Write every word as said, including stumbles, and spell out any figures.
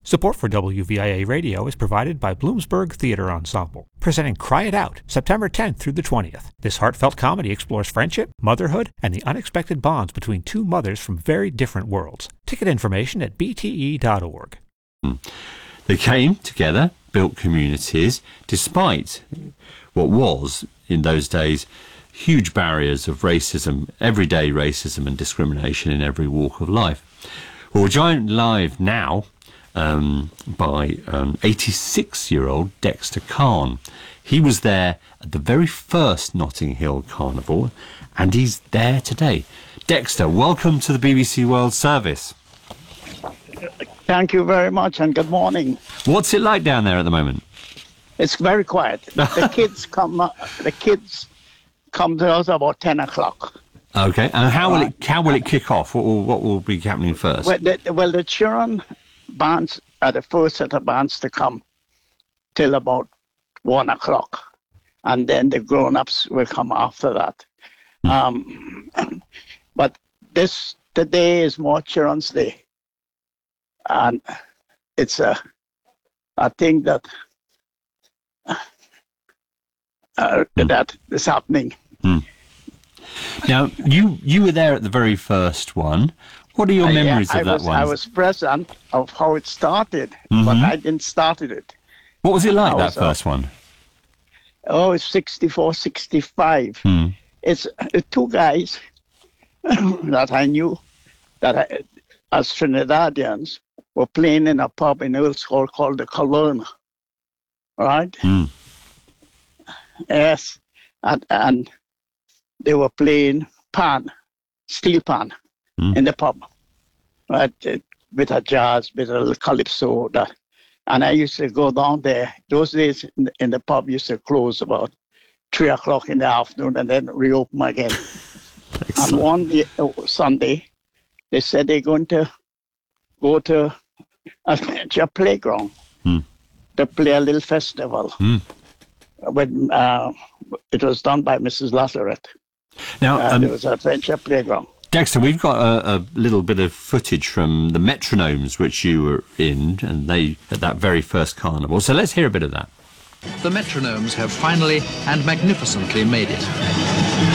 Support for W V I A Radio is provided by Bloomsburg Theatre Ensemble, presenting Cry It Out, September tenth through the twentieth. This heartfelt comedy explores friendship, motherhood, and the unexpected bonds between two mothers from very different worlds. Ticket information at b t e dot org. They came together, built communities, despite what was, in those days, huge barriers of racism, everyday racism and discrimination in every walk of life. Well, we're joined live now Um, by um, eighty-six-year-old Dexter Khan. He was there at the very first Notting Hill Carnival, and he's there today. Dexter, welcome to the B B C World Service. Thank you very much, and good morning. What's it like down there at the moment? It's very quiet. The kids come. Uh, the kids come to us about ten o'clock. Okay, and how will it how will it kick off? What will, what will be happening first? Well, the, well, the children bands are the first set of bands to come till about one o'clock, and then the grown-ups will come after that. Mm. Um, but this today is more Children's Day, and it's a a thing that uh, mm. that is happening. Mm. Now, you you were there at the very first one. What are your memories uh, yeah, of that was, one? I was present of how it started, mm-hmm. but I didn't start it. What was it like, I that was, first uh, one? Oh, it's sixty-four, sixty-five. Hmm. It's uh, two guys that I knew that I, as Trinidadians were playing in a pub in Earl's Hall called the Colonna. Right? Hmm. Yes. And, and they were playing pan, steel pan. Mm. In the pub, right, with a jazz, with a little calypso, that, and I used to go down there. Those days in the, in the pub used to close about three o'clock in the afternoon and then reopen again. And one day, oh, Sunday, they said they're going to go to a, a playground mm. to play a little festival. Mm. When uh, it was done by Missus Lazarette. Now uh, um, it was an adventure playground. Dexter, we've got a, a little bit of footage from the Metronomes which you were in, and they at that very first carnival. So let's hear a bit of that. The Metronomes have finally and magnificently made it.